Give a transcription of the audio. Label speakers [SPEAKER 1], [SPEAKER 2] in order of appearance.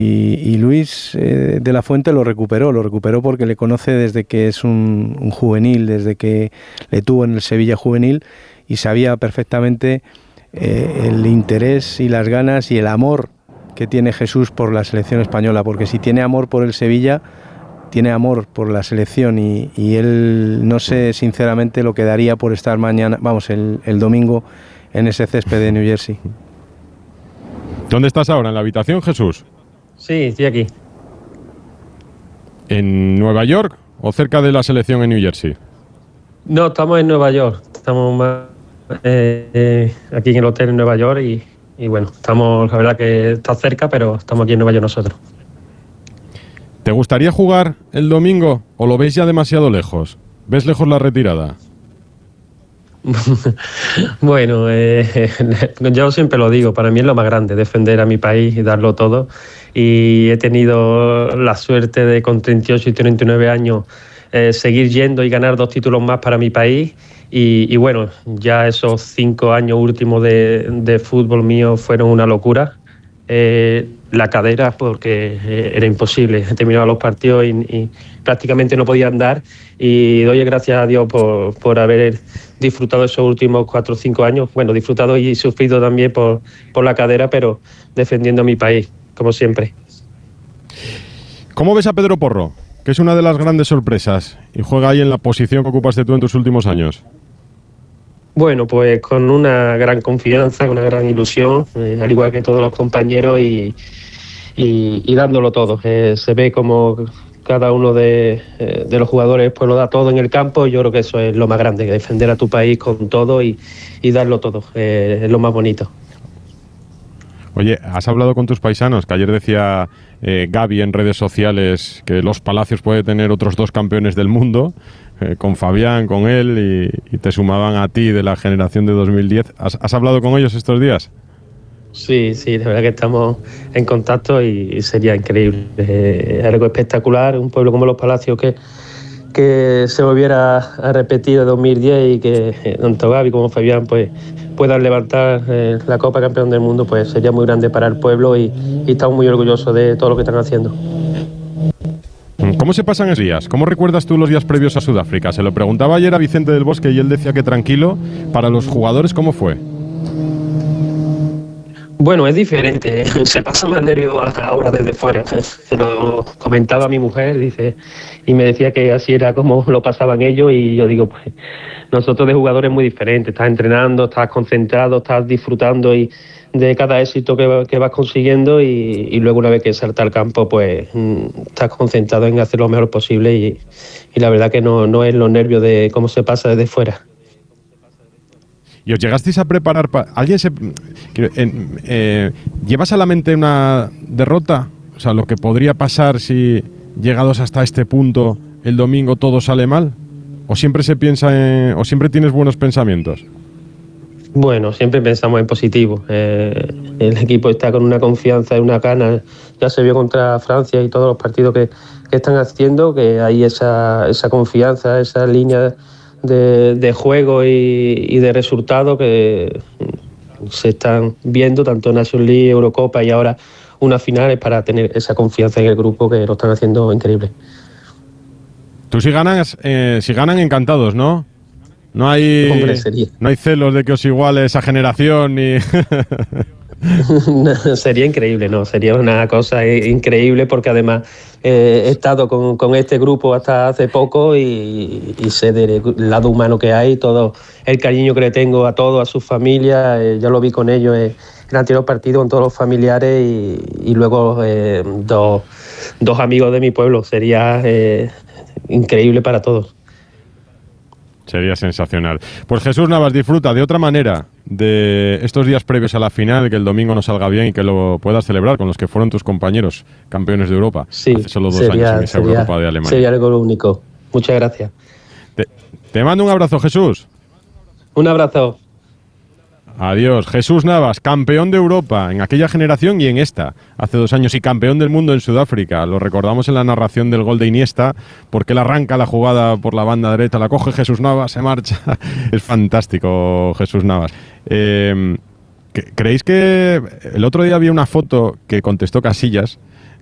[SPEAKER 1] y Luis de la Fuente lo recuperó porque le conoce desde que es un juvenil, desde que le tuvo en el Sevilla juvenil, y sabía perfectamente el interés y las ganas y el amor que tiene Jesús por la selección española, porque si tiene amor por el Sevilla, tiene amor por la selección, y él no sé sinceramente lo que daría por estar el domingo en ese césped de New Jersey.
[SPEAKER 2] ¿Dónde estás ahora? ¿En la habitación, Jesús?
[SPEAKER 3] Sí, estoy aquí.
[SPEAKER 2] ¿En Nueva York o cerca de la selección en New Jersey?
[SPEAKER 3] No, estamos en Nueva York. Estamos aquí en el hotel en Nueva York y bueno, estamos, la verdad que está cerca, pero estamos aquí en Nueva York nosotros.
[SPEAKER 2] ¿Te gustaría jugar el domingo o lo ves ya demasiado lejos? ¿Ves lejos la retirada?
[SPEAKER 3] Bueno, yo siempre lo digo, para mí es lo más grande, defender a mi país y darlo todo. Y he tenido la suerte de con 38 y 39 años seguir yendo y ganar 2 títulos más para mi país. Y bueno, ya esos 5 años últimos de fútbol mío fueron una locura. La cadera, porque era imposible. He terminado los partidos y prácticamente no podía andar, y doy gracias a Dios por haber disfrutado esos últimos 4 o 5 años. Bueno, disfrutado y sufrido también por la cadera, pero defendiendo a mi país, como siempre.
[SPEAKER 2] ¿Cómo ves a Pedro Porro, que es una de las grandes sorpresas y juega ahí en la posición que ocupaste tú en tus últimos años?
[SPEAKER 3] Bueno, pues con una gran confianza, con una gran ilusión, al igual que todos los compañeros, y dándolo todo. Se ve como cada uno de los jugadores pues lo da todo en el campo. Yo creo que eso es lo más grande, que defender a tu país con todo y darlo todo. Es lo más bonito.
[SPEAKER 2] Oye, ¿has hablado con tus paisanos? Que ayer decía Gaby en redes sociales que Los Palacios puede tener otros 2 campeones del mundo, con Fabián, con él, y te sumaban a ti de la generación de 2010. ¿Has hablado con ellos estos días?
[SPEAKER 3] Sí, la verdad que estamos en contacto y sería increíble. Algo espectacular, un pueblo como Los Palacios que se volviera a repetir de 2010 y que tanto Gaby como Fabián pues puedan levantar la Copa Campeón del Mundo, pues sería muy grande para el pueblo y estamos muy orgullosos de todo lo que están haciendo.
[SPEAKER 2] ¿Cómo se pasan esos días? ¿Cómo recuerdas tú los días previos a Sudáfrica? Se lo preguntaba ayer a Vicente del Bosque y él decía que tranquilo. Para los jugadores, ¿cómo fue?
[SPEAKER 3] Bueno, es diferente. Se pasa más nervioso ahora desde fuera. Se lo comentaba a mi mujer, dice, y me decía que así era como lo pasaban ellos, y yo digo, pues nosotros de jugadores muy diferentes. Estás entrenando, estás concentrado, estás disfrutando de cada éxito que vas consiguiendo, y luego una vez que salta al campo, pues estás concentrado en hacer lo mejor posible, y la verdad que no es los nervios de cómo se pasa desde fuera.
[SPEAKER 2] ¿Y os llegasteis a preparar ¿llevas a la mente una derrota? O sea, lo que podría pasar si, llegados hasta este punto, el domingo todo sale mal. ¿O siempre se piensa o siempre tienes buenos pensamientos?
[SPEAKER 3] Bueno, siempre pensamos en positivo. El equipo está con una confianza y una gana. Ya se vio contra Francia y todos los partidos que están haciendo, que hay esa confianza, esa línea de juego y de resultado que se están viendo tanto en Nations League, Eurocopa y ahora unas finales, para tener esa confianza en el grupo, que lo están haciendo increíble.
[SPEAKER 2] Tú si ganan encantados, ¿no? No hay,
[SPEAKER 3] Hombre,
[SPEAKER 2] no hay celos de que os iguale esa generación ni...
[SPEAKER 3] Sería increíble, ¿no? Sería una cosa increíble, porque además he estado con este grupo hasta hace poco y sé del lado humano que hay, todo el cariño que le tengo a todos, a sus familias. Ya lo vi con ellos en el anterior partido, con todos los familiares, y luego dos amigos de mi pueblo. Sería increíble para todos.
[SPEAKER 2] Sería sensacional. Pues Jesús Navas, disfruta de otra manera de estos días previos a la final, que el domingo nos salga bien y que lo puedas celebrar con los que fueron tus compañeros campeones de Europa hace solo 2 años en esa Eurocopa de Alemania.
[SPEAKER 3] Sería algo único. Muchas gracias.
[SPEAKER 2] Te mando un abrazo, Jesús.
[SPEAKER 3] Un abrazo.
[SPEAKER 2] Adiós. Jesús Navas, campeón de Europa en aquella generación y en esta, hace 2 años, y campeón del mundo en Sudáfrica. Lo recordamos en la narración del gol de Iniesta, porque él arranca la jugada por la banda derecha, la coge Jesús Navas, se marcha. Es fantástico, Jesús Navas. ¿Creéis que el otro día había una foto que contestó Casillas